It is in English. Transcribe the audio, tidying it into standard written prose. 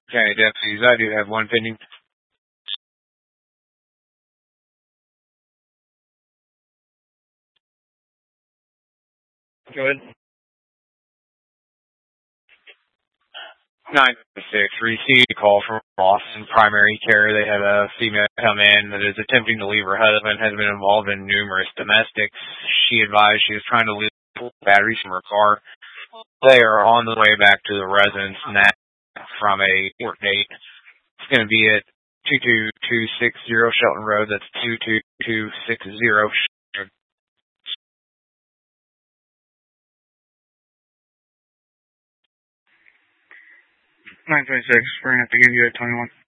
Okay, deputies, I do have one pending. Go ahead. 956, received a call from Boston Primary Care. They had a female come in that is attempting to leave her husband, has been involved in numerous domestics. She advised she was trying to leave batteries from her car. They are on the way back to the residence now from a court date. It's going to be at 22260 Shelton Road. That's 22260. 926, we're going to have to give you a 21.